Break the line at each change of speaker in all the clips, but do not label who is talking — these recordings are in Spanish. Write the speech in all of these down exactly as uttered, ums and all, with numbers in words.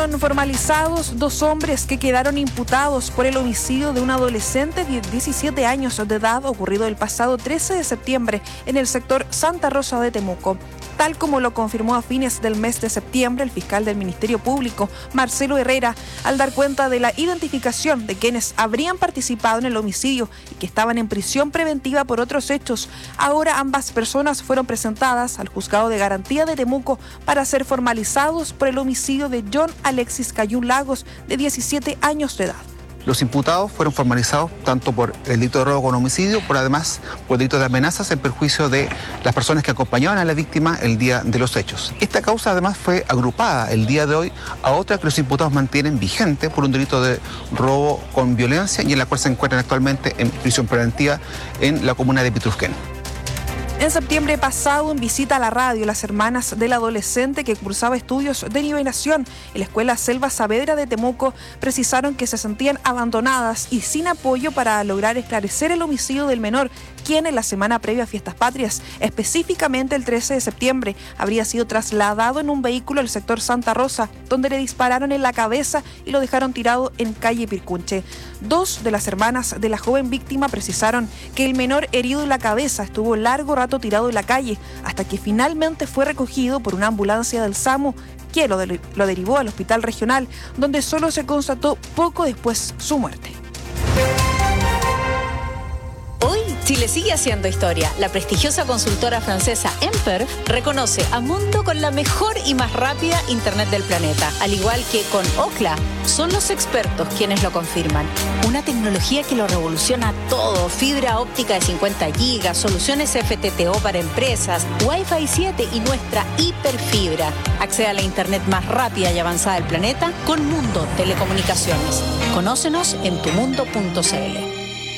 Fueron formalizados dos hombres que quedaron imputados por el homicidio de un adolescente de diecisiete años de edad ocurrido el pasado trece de septiembre en el sector Santa Rosa de Temuco. Tal como lo confirmó a fines del mes de septiembre el fiscal del Ministerio Público, Marcelo Herrera, al dar cuenta de la identificación de quienes habrían participado en el homicidio y que estaban en prisión preventiva por otros hechos. Ahora ambas personas fueron presentadas al Juzgado de Garantía de Temuco para ser formalizados por el homicidio de John Alexis Cayún Lagos, de diecisiete años de edad.
Los imputados fueron formalizados tanto por el delito de robo con homicidio, por además por el delito de amenazas en perjuicio de las personas que acompañaban a la víctima el día de los hechos. Esta causa además fue agrupada el día de hoy a otra que los imputados mantienen vigente por un delito de robo con violencia y en la cual se encuentran actualmente en prisión preventiva en la comuna de Pitrusquén.
En septiembre pasado, en visita a la radio, las hermanas del adolescente que cursaba estudios de nivelación en la escuela Selva Saavedra de Temuco precisaron que se sentían abandonadas y sin apoyo para lograr esclarecer el homicidio del menor, quien en la semana previa a Fiestas Patrias, específicamente el trece de septiembre, habría sido trasladado en un vehículo al sector Santa Rosa, donde le dispararon en la cabeza y lo dejaron tirado en calle Pircunche. Dos de las hermanas de la joven víctima precisaron que el menor herido en la cabeza estuvo largo rato tirado en la calle, hasta que finalmente fue recogido por una ambulancia del SAMU, que lo, de, lo derivó al hospital regional, donde solo se constató poco después su muerte.
Hoy, Chile sigue haciendo historia. La prestigiosa consultora francesa Emper reconoce a Mundo con la mejor y más rápida internet del planeta. Al igual que con Ookla, son los expertos quienes lo confirman. Una tecnología que lo revoluciona todo. Fibra óptica de cincuenta gigas, soluciones F T T O para empresas, Wi-Fi siete y nuestra hiperfibra. Accede a la internet más rápida y avanzada del planeta con Mundo Telecomunicaciones. Conócenos en tu mundo punto c l.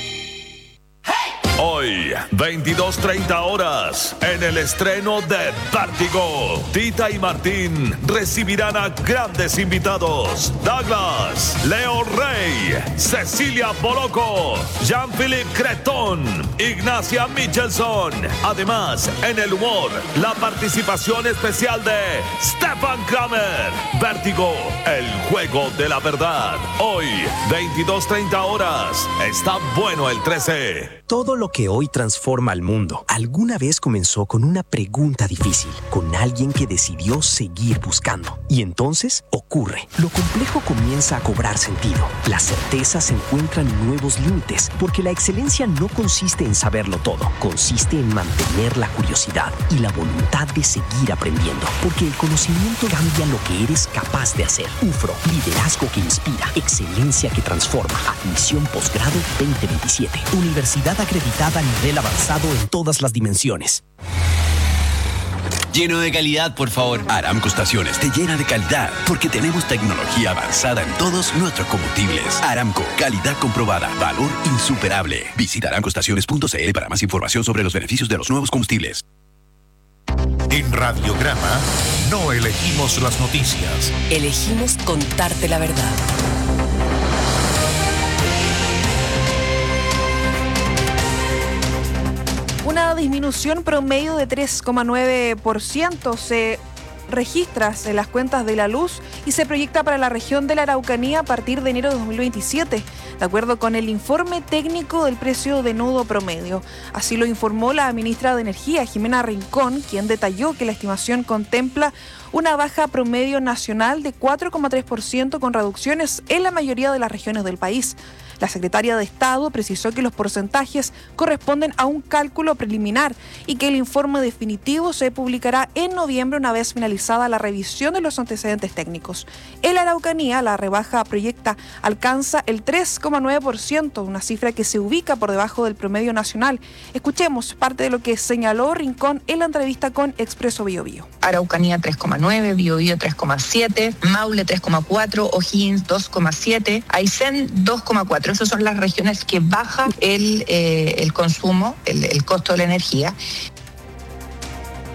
Hoy, veintidós treinta horas, en el estreno de Vértigo, Tita y Martín recibirán a grandes invitados: Douglas, Leo Rey, Cecilia Boloco, Jean-Philippe Cretón, Ignacia Michelson. Además, en el humor, la participación especial de Stefan Kramer. Vértigo, el juego de la verdad. Hoy, veintidós treinta horas. Está bueno el trece.
Todo lo que hoy transforma al mundo alguna vez comenzó con una pregunta difícil, con alguien que decidió seguir buscando. Y entonces ocurre. Lo complejo comienza a cobrar sentido. Las certezas encuentran nuevos límites, porque la excelencia no consiste en saberlo todo, consiste en mantener la curiosidad y la voluntad de seguir aprendiendo, porque el conocimiento cambia lo que eres capaz de hacer. U F R O, liderazgo que inspira, excelencia que transforma. Admisión posgrado veinte veintisiete. Universidad acreditada a nivel avanzado en todas las dimensiones.
Lleno de calidad, por favor. Aramco Estaciones te llena de calidad porque tenemos tecnología avanzada en todos nuestros combustibles. Aramco, calidad comprobada, valor insuperable. Visita aramco estaciones punto c l para más información sobre los beneficios de los nuevos combustibles.
En Radiograma no elegimos las noticias.
Elegimos contarte la verdad.
Una disminución promedio de tres coma nueve por ciento se registra en las cuentas de la luz y se proyecta para la región de la Araucanía a partir de enero de dos mil veintisiete, de acuerdo con el informe técnico del precio de nudo promedio. Así lo informó la ministra de Energía, Jimena Rincón, quien detalló que la estimación contempla una baja promedio nacional de cuatro coma tres por ciento con reducciones en la mayoría de las regiones del país. La secretaria de Estado precisó que los porcentajes corresponden a un cálculo preliminar y que el informe definitivo se publicará en noviembre una vez finalizada la revisión de los antecedentes técnicos. En la Araucanía, la rebaja proyecta alcanza el tres coma nueve por ciento, una cifra que se ubica por debajo del promedio nacional. Escuchemos parte de lo que señaló Rincón en la entrevista con Expreso Biobío.
Araucanía tres coma nueve, Biobío tres coma siete, Maule tres coma cuatro, O'Higgins dos coma siete, Aysén dos coma cuatro. Esas son las regiones que baja el, eh, el consumo, el, el costo de la energía.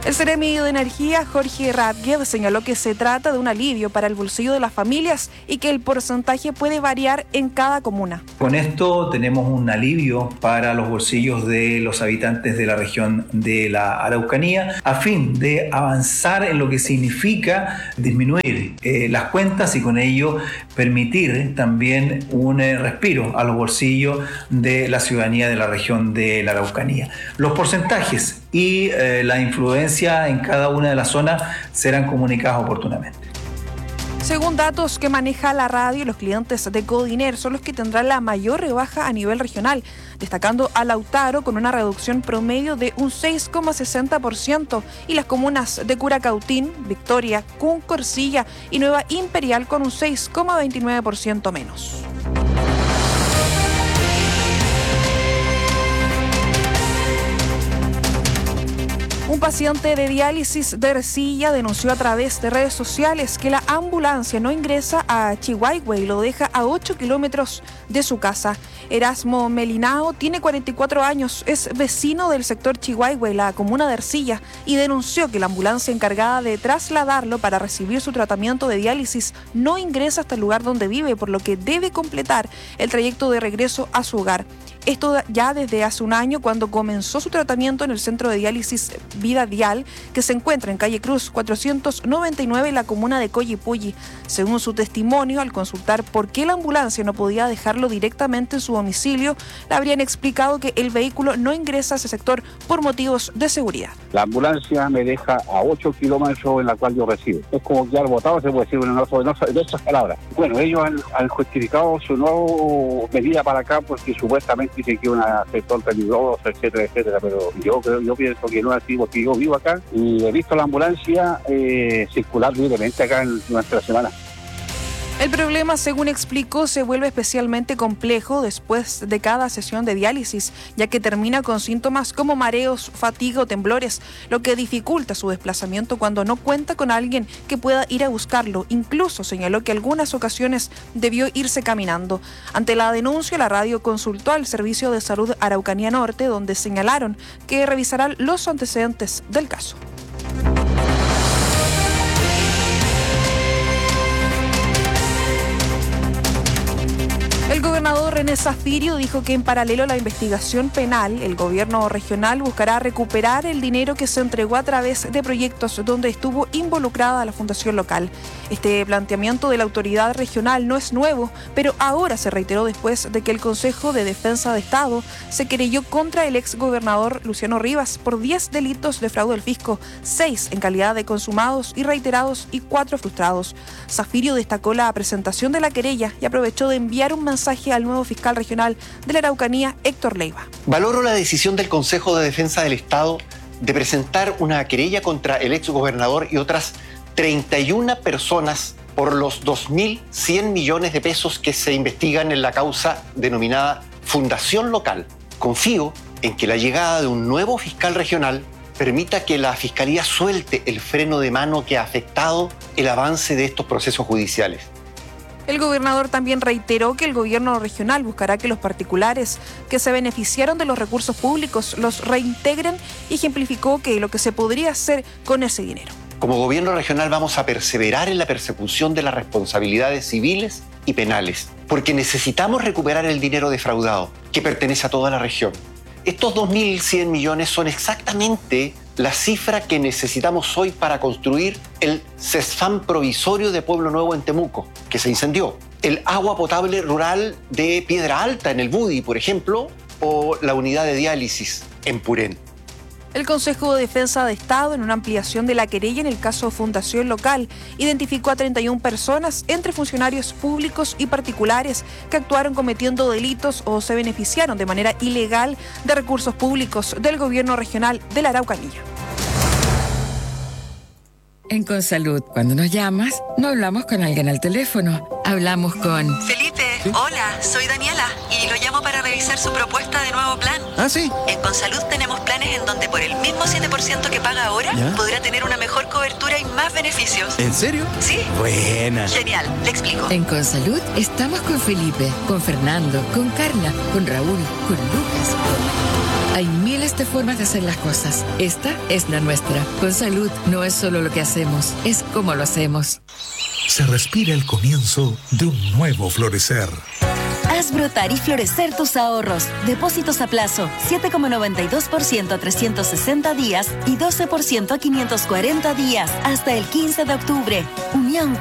El Seremi de Energía, Jorge Radgev, señaló que se trata de un alivio para el bolsillo de las familias y que el porcentaje puede variar en cada comuna.
Con esto tenemos un alivio para los bolsillos de los habitantes de la región de la Araucanía a fin de avanzar en lo que significa disminuir eh, las cuentas y con ello permitir también un eh, respiro a los bolsillos de la ciudadanía de la región de la Araucanía. Los porcentajes y eh, la influencia en cada una de las zonas serán comunicadas oportunamente.
Según datos que maneja la radio, los clientes de Codiner son los que tendrán la mayor rebaja a nivel regional, destacando a Lautaro con una reducción promedio de un seis coma sesenta por ciento y las comunas de Curacautín, Victoria, Cuncorcilla y Nueva Imperial con un seis coma veintinueve por ciento menos. Un paciente de diálisis de Ercilla denunció a través de redes sociales que la ambulancia no ingresa a Chihuahua y lo deja a ocho kilómetros de su casa. Erasmo Melinao tiene cuarenta y cuatro años, es vecino del sector Chihuahua y la comuna de Ercilla y denunció que la ambulancia encargada de trasladarlo para recibir su tratamiento de diálisis no ingresa hasta el lugar donde vive, por lo que debe completar el trayecto de regreso a su hogar. Esto ya desde hace un año, cuando comenzó su tratamiento en el centro de diálisis Vida Dial, que se encuentra en calle Cruz cuatrocientos noventa y nueve en la comuna de Collipulli. Según su testimonio, al consultar por qué la ambulancia no podía dejarlo directamente en su domicilio, le habrían explicado que el vehículo no ingresa a ese sector por motivos de seguridad.
La ambulancia me deja a ocho kilómetros en la cual yo resido. Es como quedar botado, se puede decir en otras palabras. Bueno, ellos han, han justificado su nueva venida para acá porque supuestamente dicen que es un sector peligroso, etcétera, etcétera, pero yo creo, yo pienso que no es así, porque yo vivo acá y he visto la ambulancia eh, circular libremente acá en, durante la semana.
El problema, según explicó, se vuelve especialmente complejo después de cada sesión de diálisis, ya que termina con síntomas como mareos, fatiga o temblores, lo que dificulta su desplazamiento cuando no cuenta con alguien que pueda ir a buscarlo. Incluso señaló que algunas ocasiones debió irse caminando. Ante la denuncia, la radio consultó al Servicio de Salud Araucanía Norte, donde señalaron que revisarán los antecedentes del caso. El gobernador René Zaffirio dijo que en paralelo a la investigación penal, el gobierno regional buscará recuperar el dinero que se entregó a través de proyectos donde estuvo involucrada la fundación local. Este planteamiento de la autoridad regional no es nuevo, pero ahora se reiteró después de que el Consejo de Defensa de Estado se querelló contra el exgobernador Luciano Rivas por diez delitos de fraude al fisco, seis en calidad de consumados y reiterados y cuatro frustrados. Zaffirio destacó la presentación de la querella y aprovechó de enviar un mensaje al nuevo fiscal regional de la Araucanía, Héctor Leiva.
Valoro la decisión del Consejo de Defensa del Estado de presentar una querella contra el exgobernador y otras treinta y una personas por los dos mil cien millones de pesos que se investigan en la causa denominada Fundación Local. Confío en que la llegada de un nuevo fiscal regional permita que la Fiscalía suelte el freno de mano que ha afectado el avance de estos procesos judiciales.
El gobernador también reiteró que el gobierno regional buscará que los particulares que se beneficiaron de los recursos públicos los reintegren y ejemplificó que lo que se podría hacer con ese dinero.
Como gobierno regional vamos a perseverar en la persecución de las responsabilidades civiles y penales, porque necesitamos recuperar el dinero defraudado que pertenece a toda la región. Estos dos mil cien millones son exactamente la cifra que necesitamos hoy para construir el CESFAM provisorio de Pueblo Nuevo en Temuco, que se incendió, el agua potable rural de Piedra Alta en el Budi, por ejemplo, o la unidad de diálisis en Purén.
El Consejo de Defensa de Estado, en una ampliación de la querella en el caso Fundación Local, identificó a treinta y una personas, entre funcionarios públicos y particulares, que actuaron cometiendo delitos o se beneficiaron de manera ilegal de recursos públicos del gobierno regional de la Araucanía.
En Consalud, cuando nos llamas, no hablamos con alguien al teléfono, hablamos con...
Felipe.
¿Sí?
Hola, soy Daniela y lo llamo para revisar su propuesta de nuevo plan.
Ah, sí.
En Consalud tenemos planes en donde por el mismo siete por ciento que paga ahora,
¿Ya?
podrá tener una mejor cobertura y más beneficios.
¿En serio?
Sí.
Buena.
Genial, le explico.
En Consalud estamos con Felipe, con Fernando, con Carla, con Raúl, con Lucas. Hay miles de formas de hacer las cosas. Esta es la nuestra. Consalud no es solo lo que hacemos, es cómo lo hacemos.
Se respira el comienzo de un nuevo florecer.
Haz brotar y florecer tus ahorros. Depósitos a plazo, siete coma noventa y dos por ciento a trescientos sesenta días y doce por ciento a quinientos cuarenta días. Hasta el quince de octubre. Unión